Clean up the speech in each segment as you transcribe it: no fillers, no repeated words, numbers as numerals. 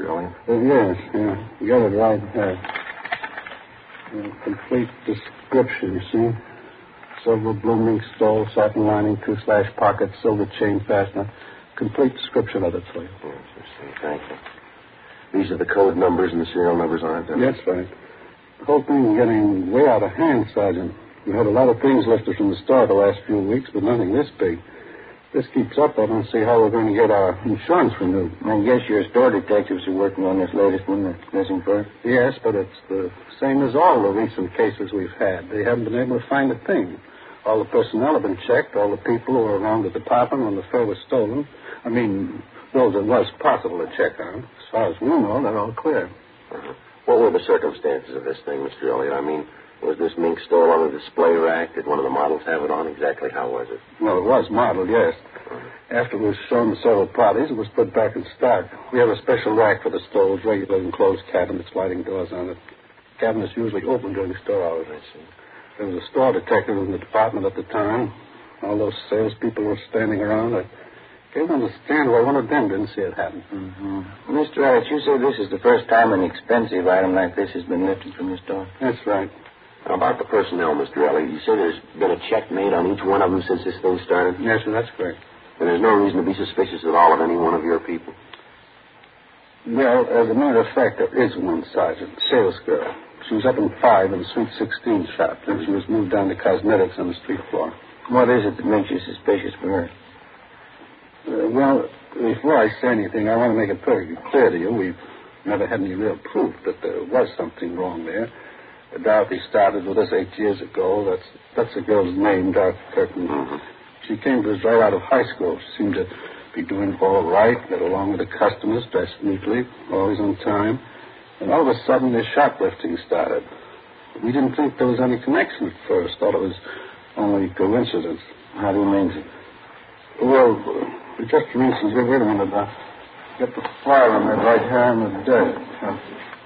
Elliott? Yes. You got it right there. Complete description, you see? Silver blooming stole, satin lining, 2-slash pocket, silver chain fastener. Complete description of it for you. Yes, I see. Thank you. These are the code numbers and the serial numbers on it, then? That's right. The whole thing is getting way out of hand, Sergeant. We had a lot of things lifted from the store the last few weeks, but nothing this big. If this keeps up, I don't see how we're going to get our insurance renewed. I guess your store detectives are working on this latest one, the missing bird? Yes, but it's the same as all the recent cases we've had. They haven't been able to find a thing. All the personnel have been checked, all the people who were around the department when the fur was stolen. I mean, those it was possible to check on. As far as we know, they're all clear. Uh-huh. What were the circumstances of this thing, Mr. Elliott? I mean, was this mink stole on a display rack? Did one of the models have it on? Exactly how was it? Well, it was modeled, yes. After it was shown to several parties, it was put back in stock. We have a special rack for the stoles, regular enclosed cabinets, sliding doors on it. Cabinets usually open during store hours. I see. There was a store detective in the department at the time. All those salespeople were standing around. I can't understand why one of them didn't see it happen. Mm-hmm. Mr. Elliott, you say this is the first time an expensive item like this has been lifted from the store? That's right. How about the personnel, Mr. Elliott? You say there's been a check made on each one of them since this thing started? Yes, sir, that's correct. And there's no reason to be suspicious at all of any one of your people? Well, as a matter of fact, there is one, Sergeant. Sales girl. She was up in 5 in the Suite 16 shop. Then she was moved down to cosmetics on the street floor. What is it that makes you suspicious for her? Well, before I say anything, I want to make it perfectly clear to you. We've never had any real proof that there was something wrong there. Dorothy started with us 8 years ago. That's the girl's name, Dorothy Kirkman. Mm-hmm. She came to us right out of high school. She seemed to be doing all right, get along with the customers, dressed neatly, always on time. And all of a sudden, this shoplifting started. We didn't think there was any connection at first. Thought it was only coincidence. How do you mean? Well, just for instance, wait a minute. Get the file on that right here in the desk.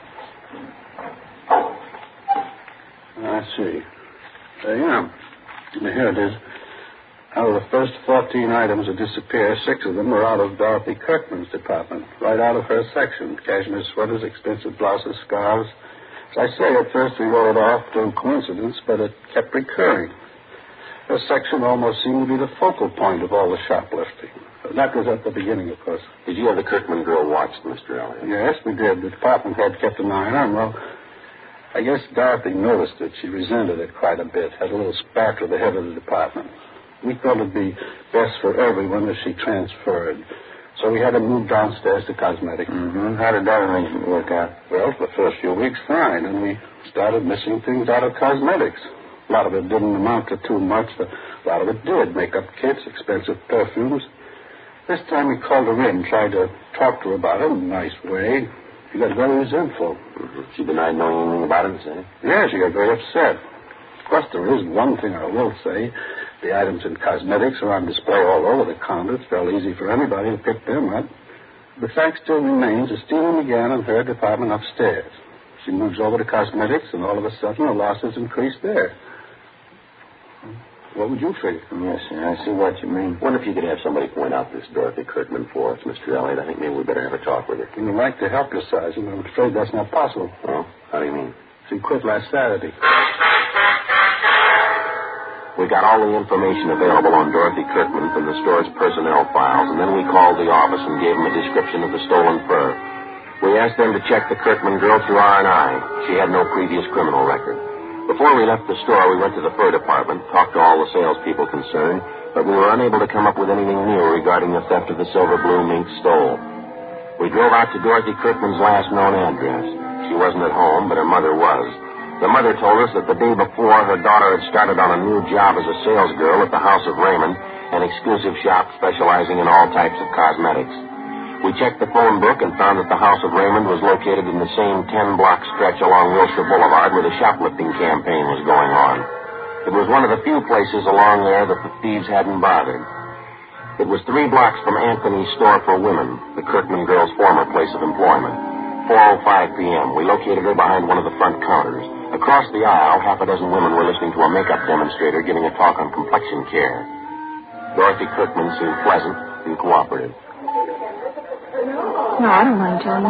I see. Yeah. Here it is. Out of the first 14 items that disappeared, 6 of them were out of Dorothy Kirkman's department, right out of her section. Cashmere sweaters, expensive blouses, scarves. As I say, at first we wrote it off to coincidence, but it kept recurring. Her section almost seemed to be the focal point of all the shoplifting. That was at the beginning, of course. Did you have the Kirkman girl watched, Mr. Elliott? Yes, we did. The department head kept an eye on her. Well, I guess Dorothy noticed it. She resented it quite a bit. Had a little spat with the head of the department. We thought it'd be best for everyone if she transferred. So we had her moved downstairs to cosmetics. Mm-hmm. How did that arrangement work out? Well, for the first few weeks, fine. And we started missing things out of cosmetics. A lot of it didn't amount to too much, but a lot of it did. Makeup kits, expensive perfumes. This time we called her in, tried to talk to her about it in a nice way. She got very resentful. Mm-hmm. She denied knowing anything about it, say? Yeah, she got very upset. Of course, there is one thing I will say. The items in cosmetics are on display all over the counter. It's fairly easy for anybody to pick them up. The fact still remains the stealing began in her department upstairs. She moves over to cosmetics, and all of a sudden the losses increase there. What would you figure? Yes, sir. I see what you mean. Wonder if you could have somebody point out this Dorothy Kirkman for us, Mr. Elliott. I think maybe we better have a talk with her. We'd like to help you, Sergeant. I'm afraid that's not possible. Oh? How do you mean? She quit last Saturday. We got all the information available on Dorothy Kirkman from the store's personnel files, and then we called the office and gave them a description of the stolen fur. We asked them to check the Kirkman girl through R&I. She had no previous criminal record. Before we left the store, we went to the fur department, talked to all the salespeople concerned, but we were unable to come up with anything new regarding the theft of the silver blue mink stole. We drove out to Dorothy Kirkman's last known address. She wasn't at home, but her mother was. The mother told us that the day before, her daughter had started on a new job as a sales girl at the House of Raymond, an exclusive shop specializing in all types of cosmetics. We checked the phone book and found that the House of Raymond was located in the same 10-block stretch along Wilshire Boulevard where the shoplifting campaign was going on. It was one of the few places along there that the thieves hadn't bothered. It was 3 blocks from Anthony's Store for Women, the Kirkman girl's former place of employment. 4:05 p.m. We located her behind one of the front counters. Across the aisle, half a dozen women were listening to a makeup demonstrator giving a talk on complexion care. Dorothy Kirkman seemed pleasant and cooperative. No, I don't mind telling you.